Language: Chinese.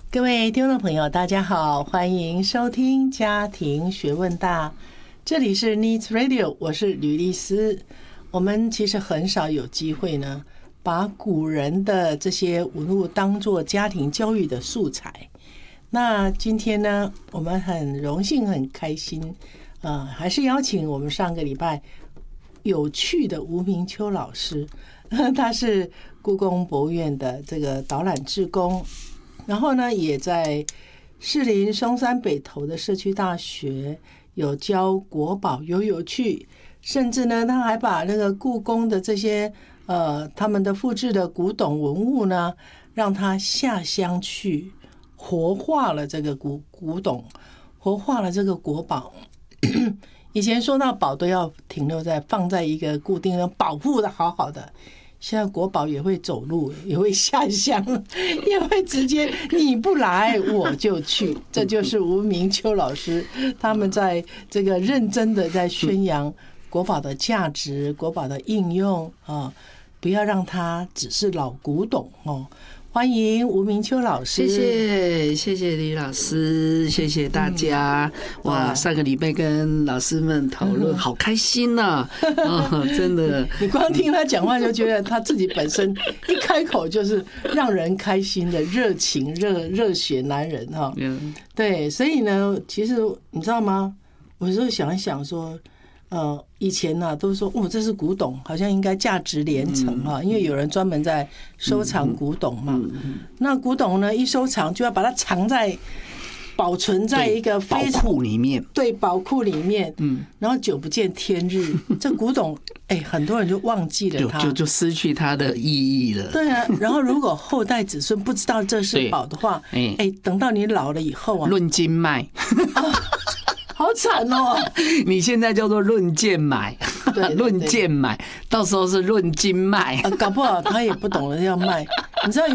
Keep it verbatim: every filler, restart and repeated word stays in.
各位听众朋友，大家好，欢迎收听家庭学问大，这里是 Needs Radio， 我是吕丽丝。我们其实很少有机会呢，把古人的这些文物当作家庭教育的素材。那今天呢，我们很荣幸、很开心，呃，还是邀请我们上个礼拜有趣的吴明秋老师，他是故宫博物院的这个导览志工。然后呢，也在士林松山北投的社区大学有教国宝游游趣，甚至呢，他还把那个故宫的这些呃他们的复制的古董文物呢，让他下乡去活化了这个古古董，活化了这个国宝。以前说到宝都要停留在放在一个固定的保护的好好的。现在国宝也会走路，也会下乡，也会直接你不来我就去。这就是吴明秋老师他们在这个认真的在宣扬国宝的价值、国宝的应用啊，不要让它只是老古董哦。欢迎吴明秋老师， 谢谢谢谢李老师，谢谢大家。嗯、哇，上个礼拜跟老师们讨论，好开心呐、啊哦！真的， 你光听他讲话就觉得他自己本身一开口就是让人开心的热情、热热血男人哈。嗯，对，所以呢，其实你知道吗？我有时候想一想说。呃，以前呢、啊、都说哦，这是古董，好像应该价值连城哈，因为有人专门在收藏古董嘛。那古董呢，一收藏就要把它藏在、保存在一个非常宝库里面， 对，宝库里面。嗯，然后久不见天日，这古董哎，很多人就忘记了它， 就就失去它的意义了。 对啊，然后如果后代子孙不知道这是宝的话，哎，等到你老了以后啊， 论斤卖。 好惨哦！ 你现在叫做论件买，论件买，到时候是论斤卖。 搞不好他也不懂得要卖。你知道